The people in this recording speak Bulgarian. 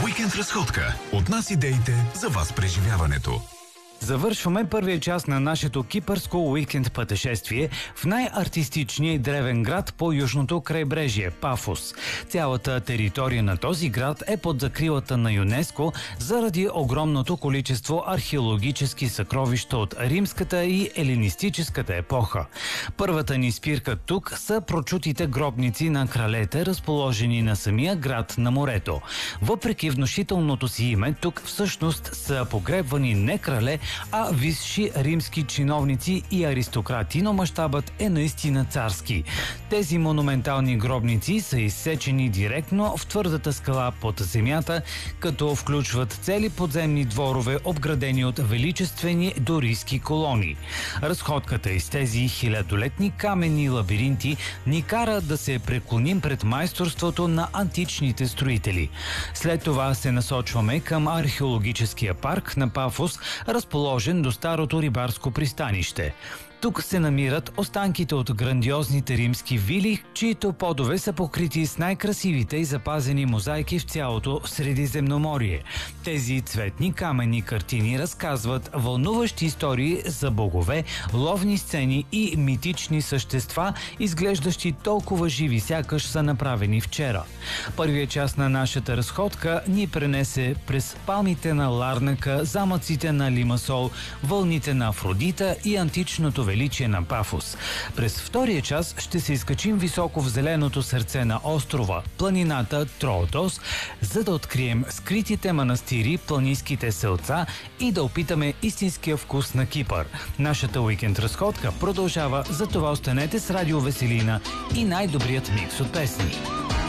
Уикенд разходка. От нас идеите, за вас преживяването. Завършваме първия част на нашето кипърско уикенд пътешествие в най-артистичния и древен град по южното крайбрежие – Пафос. Цялата територия на този град е под закрилата на ЮНЕСКО заради огромното количество археологически съкровища от римската и елинистическата епоха. Първата ни спирка тук са прочутите гробници на кралете, разположени на самия град на морето. Въпреки внушителното си име, тук всъщност са погребвани не крале, а висши римски чиновници и аристократи, но мащабът е наистина царски. Тези монументални гробници са изсечени директно в твърдата скала под земята, като включват цели подземни дворове, обградени от величествени дорийски колони. Разходката из тези хилядолетни каменни лабиринти ни кара да се преклоним пред майсторството на античните строители. След това се насочваме към археологическия парк на Пафос, разположен до старото рибарско пристанище. Тук се намират останките от грандиозните римски вили, чието подове са покрити с най-красивите и запазени мозайки в цялото Средиземноморие. Тези цветни каменни картини разказват вълнуващи истории за богове, ловни сцени и митични същества, изглеждащи толкова живи, сякаш са направени вчера. Първият част на нашата разходка ни пренесе през палмите на Ларнака, замъците на Лимасол, вълните на Афродита и античното величие на Пафос. През втория час ще се изкачим високо в зеленото сърце на острова, планината Троотос, за да открием скритите манастири, планинските селца и да опитаме истинския вкус на Кипър. Нашата уикенд разходка продължава, затова останете с Радио Веселина и най-добрият микс от песни.